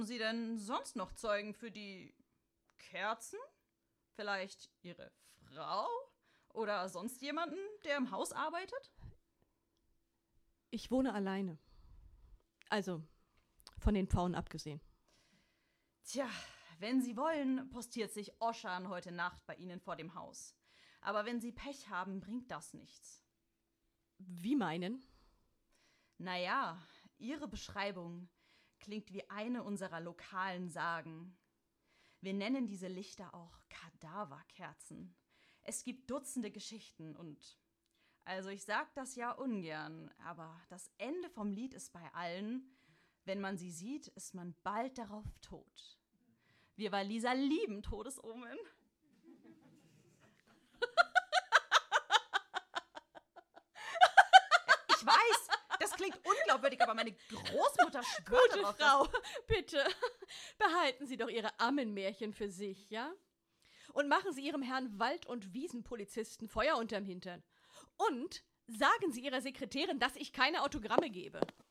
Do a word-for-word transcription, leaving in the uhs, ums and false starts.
Haben Sie denn sonst noch Zeugen für die Kerzen? Vielleicht Ihre Frau? Oder sonst jemanden, der im Haus arbeitet? Ich wohne alleine. Also, von den Pfauen abgesehen. Tja, wenn Sie wollen, postiert sich Oschan heute Nacht bei Ihnen vor dem Haus. Aber wenn Sie Pech haben, bringt das nichts. Wie meinen? Naja, Ihre Beschreibung klingt wie eine unserer lokalen Sagen. Wir nennen diese Lichter auch Kadaverkerzen. Es gibt Dutzende Geschichten und... Also ich sag das ja ungern, aber das Ende vom Lied ist bei allen: Wenn man sie sieht, ist man bald darauf tot. Wir Waliser lieben Todesomen. Ich weiß, das klingt unglaubwürdig, aber meine Großmutter schwört Gute darauf, Frau, bitte, behalten Sie doch Ihre Ammenmärchen für sich, ja? Und machen Sie Ihrem Herrn Wald- und Wiesenpolizisten Feuer unterm Hintern. Und sagen Sie Ihrer Sekretärin, dass ich keine Autogramme gebe.